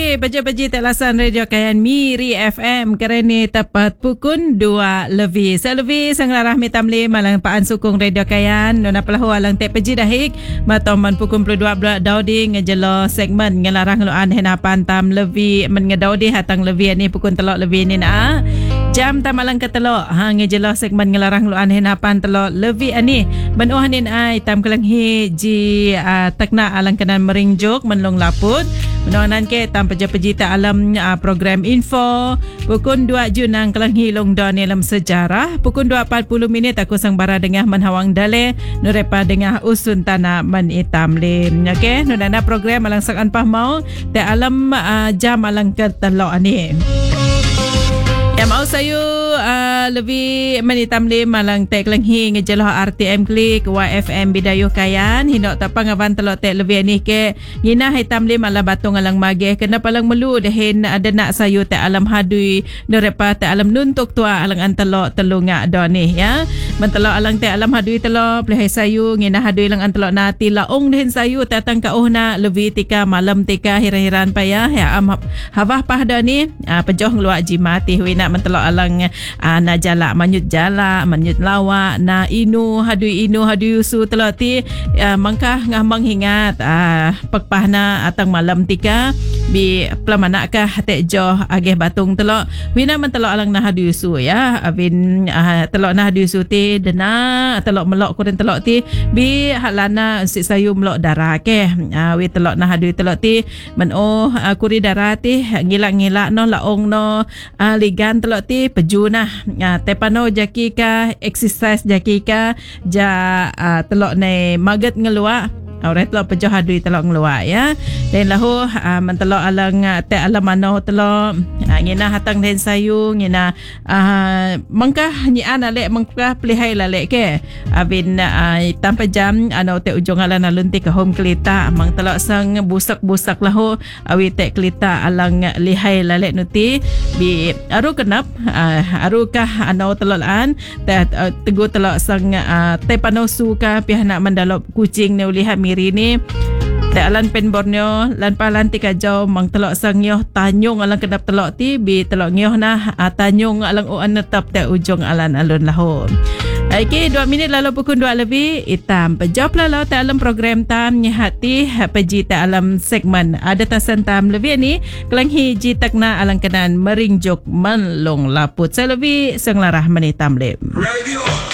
Okey, baca-baca talasan Radio Kayan Miri FM kerana tepat pukul 2 lebih. Selebih sang larah mitamli malang paan sukung Radio Kayan. Nona pelahu alang tek peji dahik. Matoman pukul 22 daudi ngejelo segmen ngelarang luan henapan tam lebih mengedaudi hatang lebih ni pukul telok lebih ni na. Jam tamalang ke telok ngejelo segmen ngelarang luan henapan telok lebih ani. Benuh nin ai tam kelenghi ji takna alang kenan merinjuk menlong laput. Menawanan ke tanpa pejita alam program info pukul 2 Jun ang kelenghi long don dalam sejarah pukul 2.40 minit aku sang bara dengah menhawang dale nurepa dengah usun tanah menitam lim. Okey, nunana program alang sakan pah mau te alam jam alang ke telok ani. Yang mau sayu lebih menitam lim malang tek lenghi ngejeloh RTM klik YFM Bidayuh Kayan hindok tapang avan telok tek lebih ni ke ngina hitam lim ala batung alang mageh kena palang melu dehin ada nak sayu tek alam hadui nerepa tek alam nuntuk tua alang antelok telunga doni ya mentelok alang tek alam hadui telok pelih sayu ngina hadui alang antelok nati laung dehin sayu tatang ka uhna lebih tika malam tika hiran-hiran payah ya am hawah pah doni pejoh ngeluak jimati wina mentelok alang na jala manyut lawa na inu hadui su telok ti mangkah ngah menghingat pekpahna atang malam tika bi pelamana kah tek joh ageh batung telok wina mentelok alang na hadui su ya abin telok na hadui su ti dena telok melok kuren telok ti bi halana si sayu melok darah ke wi telok na hadui telok ti menoh kuri darah ti ngilak-ngilak no laong no ligan telok ti pejuna tepano jakika exercise jakika ja telok nei maget ngeluak Auret telok pejoh hadui telok ngeluak ya. Dan lahu mentelok alang te alam mano telok ngina hatang den sayu ngina mangkah nyian alek mangkah pelihai lalek ke abin tanpa jam ano te ujung alan alunti ke home kelita mang telok sang busak lahu awi te kelita alang lihai lalek nuti bi aru kenap arukah ano telok an te teguh telok sang te panosu ka pihak nak mendalop kucing ne lihat miri ni te alan pen Borneo lan palan tika jau mang telok sang nyoh tanyong alang kedap telok ti bi telok nyoh nah tanyong alang uan netap te ujung alan alun lahu. Okey, 2 minit lalu pukul 2 lebih itam pejawab lalu te alam program tam nyahati peji te alam segmen ada tasan tam lebih ni kelenghi ji takna alang kenan merinjuk menlong laput selebih senglarah menitam lem.